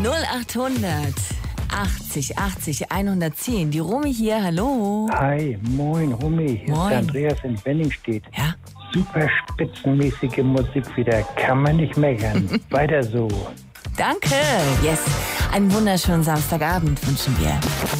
0800 80 80 110. Die Romy hier, hallo. Hi, moin, Romy. Hier Moin. ist der Andreas in Wenningstedt. Ja? Super spitzenmäßige Musik wieder. Kann man nicht meckern. Weiter so. Danke. Yes. Einen wunderschönen Samstagabend wünschen wir.